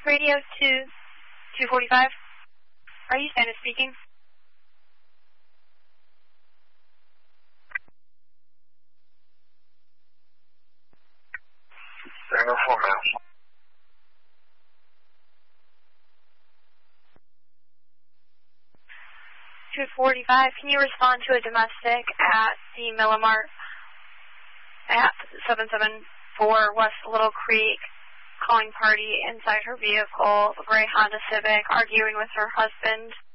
Radio 245. Are you Santa speaking? Santa 4, ma'am. 245. Can you respond to a domestic at the Millimart at 774 West Little Creek, calling party inside her vehicle, a gray Honda Civic, arguing with her husband?